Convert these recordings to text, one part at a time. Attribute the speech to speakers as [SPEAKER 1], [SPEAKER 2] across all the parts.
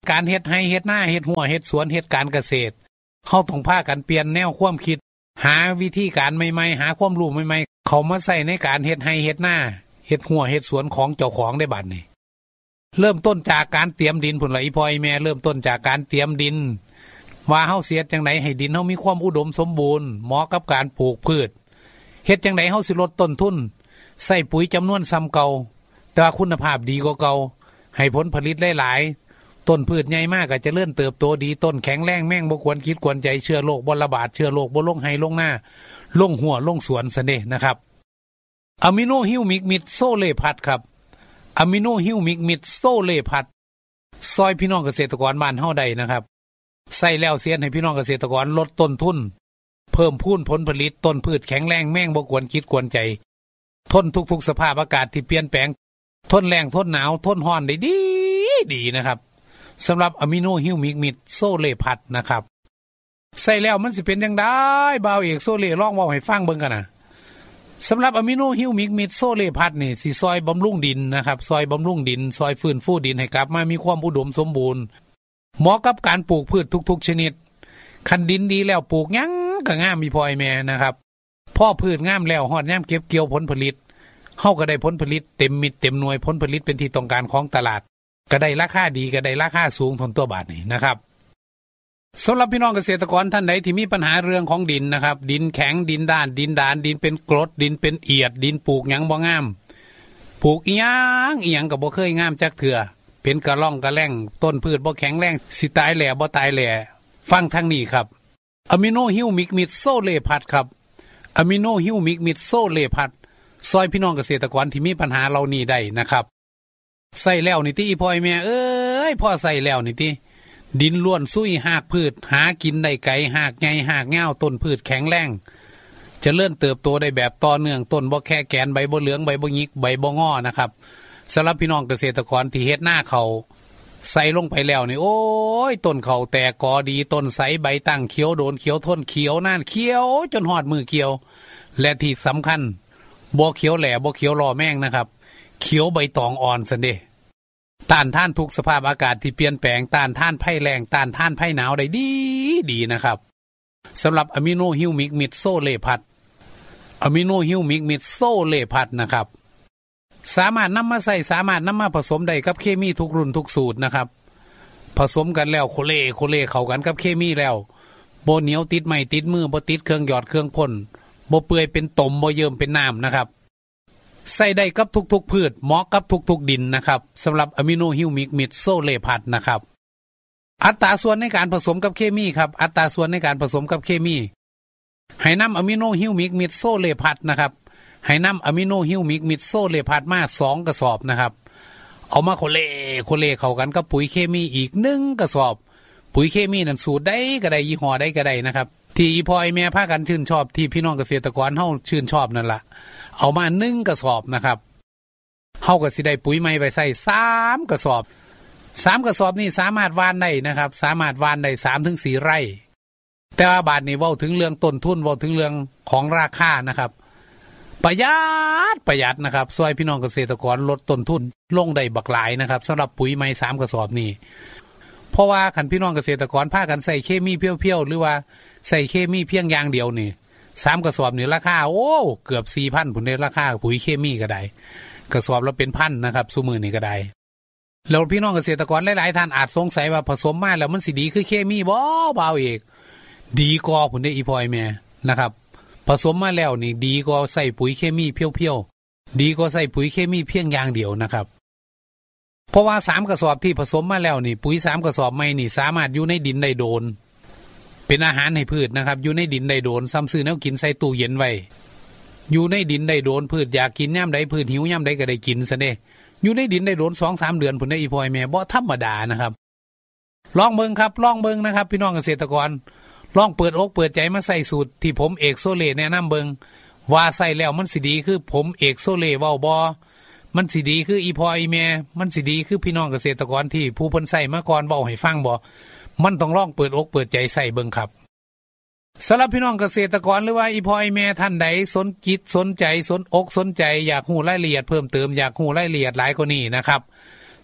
[SPEAKER 1] การเฮ็ดไร่เฮ็ดนาเฮ็ดหัวเฮ็ดสวนเฮ็ดการเกษตรเฮาต้องพากันเปลี่ยนแนวความคิดหาวิธีการใหม่ๆหาความรู้ใหม่ๆเข้ามาใส่ในการเฮ็ดไร่เฮ็ดนาเฮ็ดหัวเฮ็ดสวนของเจ้าของได้บัดนี้เริ่มต้นจากการเตรียมดินพุ่นล่ะอีพ่ออีแม่เริ่มต้นจากการเตรียมดินว่าเฮาเสียจังได๋ให้ดินเฮามีความอุดมสมบูรณ์เหมาะกับการปลูกพืชเฮ็ดจังได๋เฮาสิลดต้นทุนใส่ปุ๋ยจำนวนซ้ำเก่าแต่ว่าคุณภาพดีกว่าเก่าให้ผลผลิตหลายๆต้นพืชใหญ่มากก็จะเจริญเติบโตดีต้นแข็งแรงแม่งบ่ควรคิดควรใจเชื้อโรคบ่ระบาดเชื้อโรคบ่ลงไห้ลงหน้าลงหัวลงสวนซะเด้นะครับอะมิโนฮิวมิกมิดโซเลพัดครับอะมิโนฮิวมิกมิดโซเลพัดซอยพี่น้องเกษตรกรบ้านเฮาได้นะครับใส่แล้วเสียให้พี่น้องเกษตรกรลดต้นทุนเพิ่มพูนผลผลิตต้นพืชแข็งแรงแม่งบ่ควรคิดควรใจทนทุกๆสภาพอากาศที่เปลี่ยนแปลงทนแรงทนหนาวทนร้อนได้ดีนะครับสำหรับอะมิโนฮิวมิกมิดโซเลพัดนะครับใส่แล้วมันสิเป็นจังได๋บ่าวเอกโซเลลองเว้าให้ฟังเบิ่งกันนะสำหรับอะมิโนฮิวมิกมิดโซเลพัดนี่สิซอยบำรุงดินนะครับซอยบำรุงดินซอยฟื้นฟูดินให้กลับมามีความอุดมสมบูรณ์เหมาะกับการปลูกพืชทุกๆชนิดคันดินดีแล้วปลูกหยังก็งามมีพ่อแม่นะครับพอพืชงามแล้วฮอดยามเก็บเกี่ยวผลผลิตเฮาก็ได้ผลผลิตเต็มมิดเต็มหน่วยผลผลิตเป็นที่ต้องการของตลาดก็ได้ราคาดีก็ได้ราคาสูงทนตัวบาทนี่นะครับสำหรับพี่น้องเกษตรกรท่านใดที่มีปัญหาเรื่องของดินนะครับดินแข็งดินด้านดินดานดินเป็นกรดดินเป็นเอียดดินปลูกหยังบ่งามปลูกอีหยังก็บ่เคยงามจักเทื่อเป็นกระล่องกระแล่งต้นพืชบ่แข็งแรงสิตายแหล่บ่ตายแหล่ฟังทางนี้ครับอะมิโนฮิวมิกมิดโซเลพัดครับอะมิโนฮิวมิกมิดโซเลพัดซอยพี่น้องเกษตรกรที่มีปัญหาเหล่านี้ได้นะครับใส่แล้วนี่ติอีพ่อแม่เอ้ยพ่อใส่แล้วนี่ติดินล้วนซุยหากพืชหากินได้ไกลหากใหญ่หากยาวต้นพืชแข็งแรงเจริญเติบโตได้แบบต่อเนื่องต้นบ่แค่แกนใบบ่เหลืองใบบ่หงิกใบบ่งอนะครับสำหรับพี่น้องเกษตรกรที่เฮ็ดหน้าเขาใส่ลงไปแล้วนี่โอ้ยต้นเขาแตกกอดีต้นใสใบตั้งเขียวโดนเขียวทนเขียวนานเขียวจนหอดมือเกี่ยวและที่สำคัญบ่เขียวแหล่บ่เขียวรอแม่งนะครับเขียวใบตองอ่อนซันเดต้านทานทุกสภาพอากาศที่เปลี่ยนแปลงต้านทานภัยแล้งต้านทานภัยหนาวได้ดีนะครับสำหรับอะมิโนฮิวมิกมิดโซเลพัดอะมิโนฮิวมิกมิดโซเลพัดนะครับสามารถนำมาใส่สามารถนำมาผสมได้กับเคมีทุกรุ่นทุกสูตรนะครับผสมกันแล้วโคเล่เข้ากันกับเคมีแล้วบ่เหนียวติดไม้ติดมือบ่ติดเครื่องหยอดเครื่องพ่นบ่เปื่อยเป็นตมบ่เยิ้มเป็นน้ำนะครับใส่ได้กับทุกๆพืชเหมาะกับทุกๆดินนะครับสำหรับอะมิโนฮิวมิกมิดโซเลพัดนะครับอัตราส่วนในการผสมกับเคมีครับอัตราส่วนในการผสมกับเคมีให้นำอะมิโนฮิวมิกมิดโซเลพัดนะครับให้นำอะมิโนฮิวมิกมิดโซเลพัดมา2กระสอบนะครับเอามาโคเล่เข้ากันกับปุ๋ยเคมีอีก1กระสอบปุ๋ยเคมีนั้นสูตรใดก็ได้ยี่ห้อใดก็ได้นะครับที่พ่อแม่พากันชื่นชอบที่พี่น้องเกษตรกรเฮาชื่นชอบนั่นล่ะเอามา1กระสอบนะครับเฮาก็สิได้ปุ๋ยใหม่ไปใส่3กระสอบ3กระสอบนี่สามารถหว่านได้นะครับสามารถหว่านได้ 3-4 ไร่แต่ว่าบาดนี้เว้าถึงเรื่องต้นทุนเว้าถึงเรื่องของราคานะครับประหยัดนะครับช่วยพี่น้องเกษตรกรลดต้นทุนลงได้บักหลายนะครับสำหรับปุ๋ยใหม่3กระสอบนี่เพราะว่าคันพี่น้องเกษตรกรพากันใส่เคมีเพียวๆหรือว่าใส่เคมีเพียงอย่างเดียวนี่3กระสอบนี่ราคาโอ้เกือบ 4,000 พุ่นเด้ราคาปุ๋ยเคมีก็ได้กระสอบละเป็นพันนะครับซุมื้อนี้ก็ได้แล้วพี่น้องเกษตรกรหลายๆท่านอาจสงสัยว่าผสมมาแล้วมันสิดีคือเคมีบ่บ่าวเอกดีกว่าพุ่นเด้อีพ่อแม่นะครับผสมมาแล้วนี่ดีกว่าใส่ปุ๋ยเคมีเพียวๆดีกว่าใส่ปุ๋ยเคมีเพียงอย่างเดียวนะครับเพราะว่า3กระสอบที่ผสมมาแล้วนี่ปุ๋ย3กระสอบใหม่นี่สามารถอยู่ในดินได้โดนเป็นอาหารให้พืชนะครับอยู่ในดินได้โดนซ้ำซื้อแนวกินใส่ตู้เย็นไว้อยู่ในดินได้โดนพืชอยากกินยามใดพืชหิวยามใดก็ได้กินซะเด้อยู่ในดินได้โดน 2-3 เดือนพุ่นได้อีพ่อแม่บ่ธรรมดานะครับลองเบิ่งครับลองเบิ่งนะครับพี่น้องเกษตรกรลองเปิดอกเปิดใจมาใส่สูตรที่ผมเอกโซเลแนะนำเบิ่งว่าใส่แล้วมันสิดีคือผมเอกโซเลเว้าบ่มันสิดีคืออีพ่ออีแม่มันสิดีคือพี่น้องเกษตรกรที่ผู้เพิ่นใส่มาก่อนเว้าให้ฟังบ่มันต้องลองเปิดอกเปิดใจใส่เบิ่งครับสำหรับพี่น้องเกษตรกรหรือว่าอีพ่ออีแม่ท่านใดสนจิตสนใจสนอกสนใจอยากรู้รายละเอียดเพิ่มเติมอยากรู้รายละเอียดหลายกว่านี้นะครับ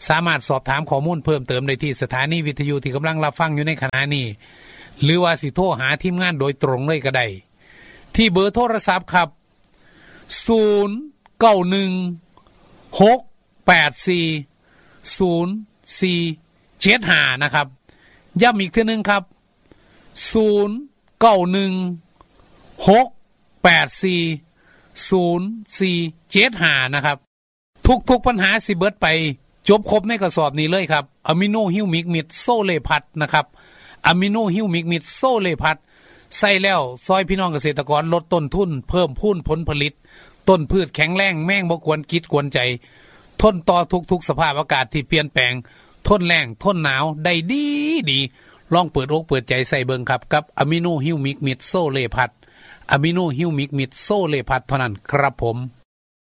[SPEAKER 1] สามารถสอบถามข้อมูลเพิ่มเติมได้ที่สถานีวิทยุที่กำลังรับฟังอยู่ในขณะนี้หรือว่าสิโทรหาทีมงานโดยตรงเลยก็ได้ที่เบอร์โทรศัพท์ครับ0916840475นะครับย้ำอีกทีนึงครับ0916840475นะครับทุกปัญหาสิเบิดไปจบครบในกระสอบนี้เลยครับอะมิโนฮิวมิกมิดโซเลพัดนะครับอะมิโนฮิวมิกมิดโซเลพัดใส่แล้วซอยพี่น้องเกษตรกรลดต้นทุนเพิ่มพูนผลผลิตต้นพืชแข็งแรงแม่งบ่กวนกิดกวนใจทนต่อทุกสภาพอากาศที่เปลี่ยนแปลงทนแรงทนหนาวได้ดีลองเปิดอกเปิดใจใส่เบิ่งครับกับอะมิโนฮิวมิกมิดโซเลพัดอะมิโนฮิวมิกมิดโซเลพัดเท่านั้นครับผม